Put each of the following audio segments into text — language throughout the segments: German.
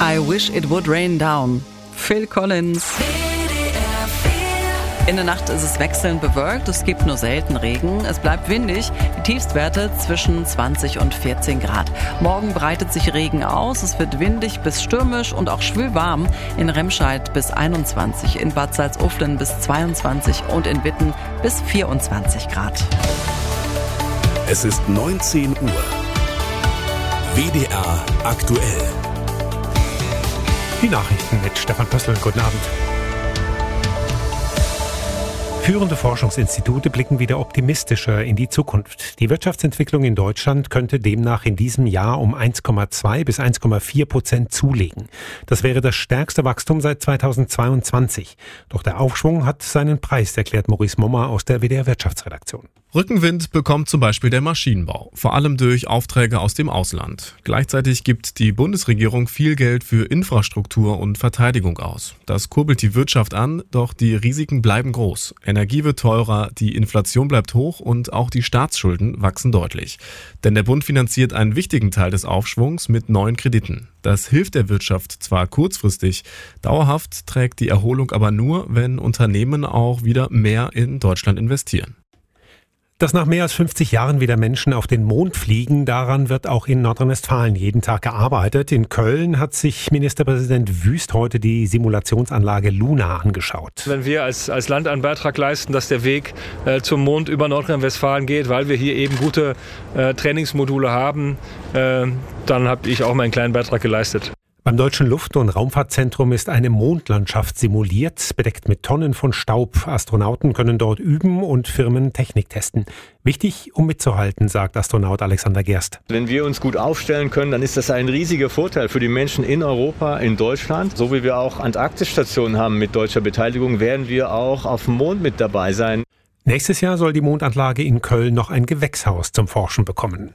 I Wish It Would Rain Down. Phil Collins. In der Nacht ist es wechselnd bewölkt, es gibt nur selten Regen, es bleibt windig, die Tiefstwerte zwischen 20 und 14 Grad. Morgen breitet sich Regen aus, es wird windig bis stürmisch und auch schwül warm. In Remscheid bis 21, in Bad Salzuflen bis 22 und in Witten bis 24 Grad. Es ist 19 Uhr. WDR aktuell. Die Nachrichten mit Stefan Pössl. Guten Abend. Führende Forschungsinstitute blicken wieder optimistischer in die Zukunft. Die Wirtschaftsentwicklung in Deutschland könnte demnach in diesem Jahr um 1,2 bis 1,4% zulegen. Das wäre das stärkste Wachstum seit 2022. Doch der Aufschwung hat seinen Preis, erklärt Maurice Mommer aus der WDR Wirtschaftsredaktion. Rückenwind bekommt zum Beispiel der Maschinenbau, vor allem durch Aufträge aus dem Ausland. Gleichzeitig gibt die Bundesregierung viel Geld für Infrastruktur und Verteidigung aus. Das kurbelt die Wirtschaft an, doch die Risiken bleiben groß. Energie wird teurer, die Inflation bleibt hoch und auch die Staatsschulden wachsen deutlich. Denn der Bund finanziert einen wichtigen Teil des Aufschwungs mit neuen Krediten. Das hilft der Wirtschaft zwar kurzfristig, dauerhaft trägt die Erholung aber nur, wenn Unternehmen auch wieder mehr in Deutschland investieren. Dass nach mehr als 50 Jahren wieder Menschen auf den Mond fliegen, daran wird auch in Nordrhein-Westfalen jeden Tag gearbeitet. In Köln hat sich Ministerpräsident Wüst heute die Simulationsanlage Luna angeschaut. Wenn wir als Land einen Beitrag leisten, dass der Weg zum Mond über Nordrhein-Westfalen geht, weil wir hier eben gute Trainingsmodule haben, dann habe ich auch meinen kleinen Beitrag geleistet. Beim Deutschen Luft- und Raumfahrtzentrum ist eine Mondlandschaft simuliert, bedeckt mit Tonnen von Staub. Astronauten können dort üben und Firmen Technik testen. Wichtig, um mitzuhalten, sagt Astronaut Alexander Gerst. Wenn wir uns gut aufstellen können, dann ist das ein riesiger Vorteil für die Menschen in Europa, in Deutschland. So wie wir auch Antarktisstationen haben mit deutscher Beteiligung, werden wir auch auf dem Mond mit dabei sein. Nächstes Jahr soll die Mondanlage in Köln noch ein Gewächshaus zum Forschen bekommen.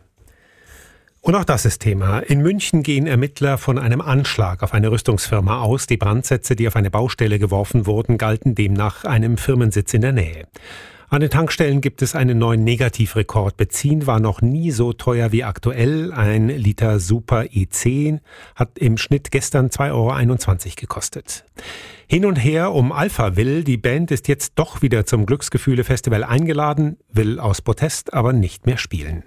Und auch das ist Thema. In München gehen Ermittler von einem Anschlag auf eine Rüstungsfirma aus. Die Brandsätze, die auf eine Baustelle geworfen wurden, galten demnach einem Firmensitz in der Nähe. An den Tankstellen gibt es einen neuen Negativrekord. Benzin war noch nie so teuer wie aktuell. Ein Liter Super E10 hat im Schnitt gestern 2,21 € gekostet. Hin und her um Alphaville. Die Band ist jetzt doch wieder zum Glücksgefühle-Festival eingeladen, will aus Protest aber nicht mehr spielen.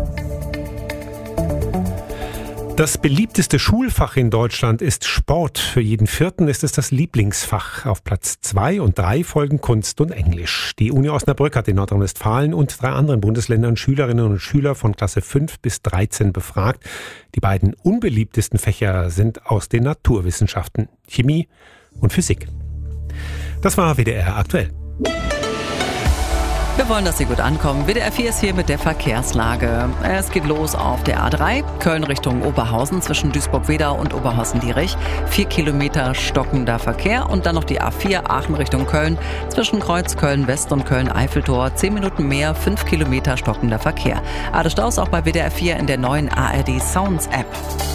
Das beliebteste Schulfach in Deutschland ist Sport. Für jeden Vierten ist es das Lieblingsfach. Auf Platz 2 und 3 folgen Kunst und Englisch. Die Uni Osnabrück hat in Nordrhein-Westfalen und 3 anderen Bundesländern Schülerinnen und Schüler von Klasse 5 bis 13 befragt. Die beiden unbeliebtesten Fächer sind aus den Naturwissenschaften, Chemie und Physik. Das war WDR aktuell. Wir wollen, dass Sie gut ankommen. WDR 4 ist hier mit der Verkehrslage. Es geht los auf der A3, Köln Richtung Oberhausen zwischen Duisburg-Wedau und Oberhausen-Dietrich. 4 Kilometer stockender Verkehr und dann noch die A4 Aachen Richtung Köln zwischen Kreuz Köln-West und Köln-Eiffeltor. 10 Minuten mehr, 5 Kilometer stockender Verkehr. Ade Staus auch bei WDR 4 in der neuen ARD Sounds App.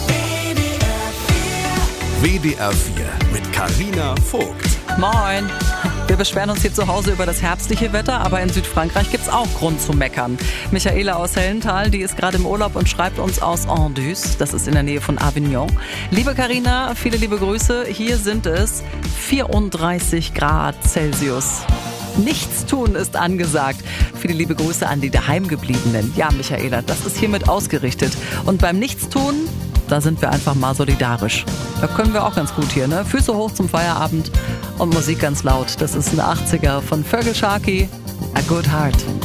WDR 4 mit Carina Vogt. Moin! Wir beschweren uns hier zu Hause über das herbstliche Wetter, aber in Südfrankreich gibt's auch Grund zu meckern. Michaela aus Hellenthal, die ist gerade im Urlaub und schreibt uns aus Anduze, das ist in der Nähe von Avignon. Liebe Carina, viele liebe Grüße. Hier sind es 34 Grad Celsius. Nichtstun ist angesagt. Viele liebe Grüße an die Daheimgebliebenen. Ja, Michaela, das ist hiermit ausgerichtet. Und beim Nichtstun, da sind wir einfach mal solidarisch. Da können wir auch ganz gut hier, ne? Füße hoch zum Feierabend und Musik ganz laut. Das ist ein 80er von Vögel Sharkey, A Good Heart.